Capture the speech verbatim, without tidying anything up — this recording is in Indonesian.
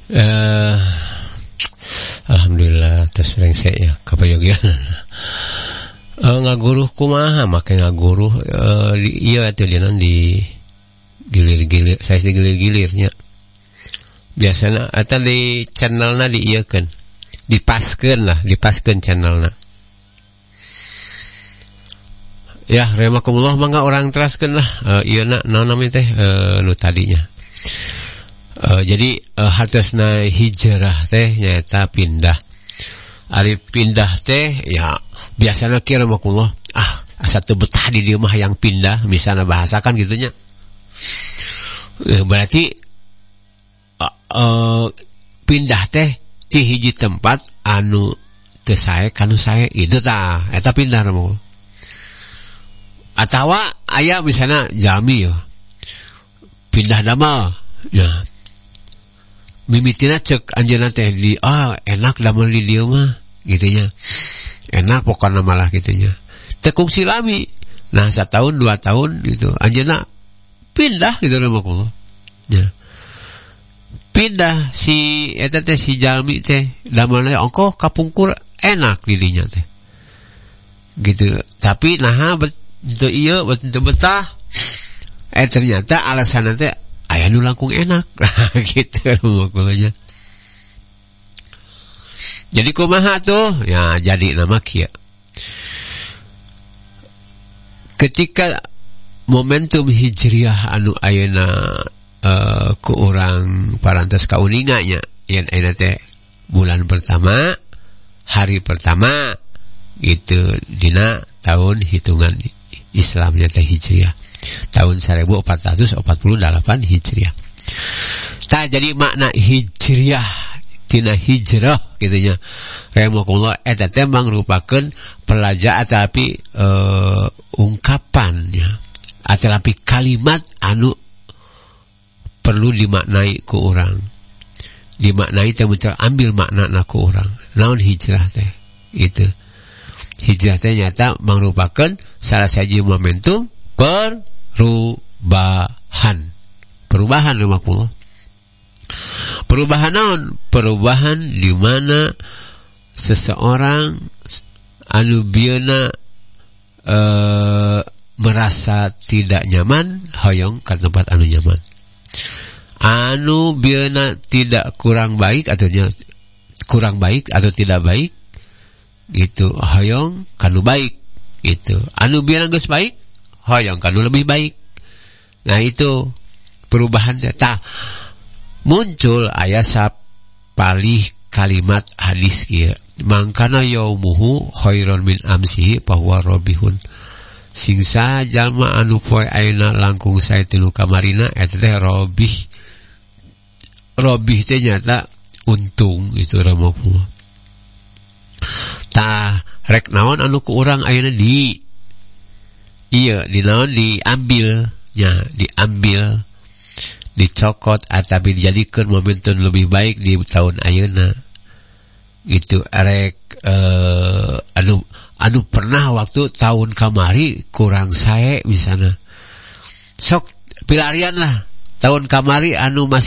Uh, Alhamdulillah tes brengsek ya kapayogian. Uh, ngaguruh kumaha make ngaguruh uh, iya atuh dia di gilir-gilir saya di gilir-gilirnya. Biasana eta di channelna diieukeun. Dipaskeun lah, dipaskeun channelna. Ya, rahimakumullah mangga orang teraskeun lah. Uh, ieu na naon namanya teh uh, nu tadinya. Uh, jadi uh, hartosna hijrah teh nyaeta pindah. Ari pindah teh ya biasana kira makullah ah asa teu betah di dieu mah yang pindah misalna bahasakan gitunya. Uh, berarti uh, uh, pindah teh ti hiji tempat anu teu sae kanu sae itu tah eta pindah mah. Atawa aya misalna jami ya. Pindah damel. Ya. Mimitina cek anjeunna teh di ah enak damel di dieu mah gitunya. Enak pokona malah gitunya. Teu kungsi lami. Nah setahun dua tahun gitu anjeunna pindah gitu mah kulo. Ya. Pindah si eta teh si jalmi teh damelna ongkoh kapungkur enak dirinya teh. Gitu. Tapi naha teu ieu teu betah. Eh ternyata alasanna teh aya nu langkung enak. Gitu makulanya. Jadi kumaha tuh? Ya jadi nama kieu. Ketika momentum hijriah anu ayeuna uh, ku urang parantos kauninganya yen ayeuna teh bulan pertama, hari pertama gitu dina tahun hitungan Islamnya teh hijriah. Tahun seribu empat ratus empat puluh delapan Hijriah. Tah jadi makna hijriah tina hijrah gitunya. Rahimakumullah eta teh mangrupakeun pelajaan tapi uh, ungkapannya atapi kalimat anu perlu dimaknai ku urang. Dimaknai teh muncul ambil makna ku urang. Naon hijrah teh? Itu. Hijrah teh nyata mangrupakeun salah siji momentum perubahan. Perubahan lima puluh. Perubahan naon? Perubahan di mana seseorang anu bieuna e, merasa tidak nyaman hoyong ka tempat anu nyaman. Anu bieuna tidak kurang baik atau kurang baik atau tidak baik gitu hoyong kanu baik gitu. Anu bieuna geus baik hoyong kanu lebih baik. Nah itu perubahan tah muncul aya sapalih kalimat hadis kieu. Mangkana yaumuhu khairon min amsihi bahwa robihun. Singsa jalma anu poe ayeuna langkung sae tilu kamarina eta teh robih. Robih teh nyata untung itu ramapullah. Tah rek naon anu ku urang ayeuna di iya di naon diambil nya diambil dicokot atapi dijadikeun momentum lebih baik di tahun ayeuna gitu arek uh, anu anu pernah waktu tahun kamari kurang sae misalna sok pilarian lah tahun kamari anu masih